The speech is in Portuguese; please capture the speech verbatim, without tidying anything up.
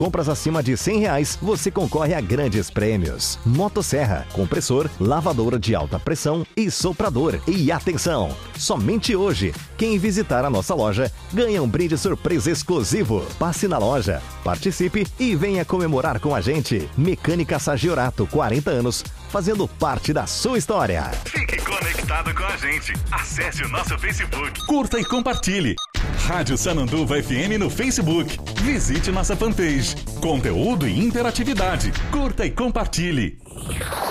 Compras acima de cem reais, você concorre a grandes prêmios. Motosserra, compressor, lavadora de alta pressão e soprador. E atenção! Somente hoje, quem visitar a nossa loja ganha um brinde surpresa exclusivo. Passe na loja, participe e venha comemorar com a gente. Mecânica Sagiorato, quarenta anos, fazendo parte da sua história. Fique conectado com a gente. Acesse o nosso Facebook. Curta e compartilhe. Rádio Sananduva F M no Facebook. Visite nossa fanpage. Conteúdo e interatividade. Curta e compartilhe.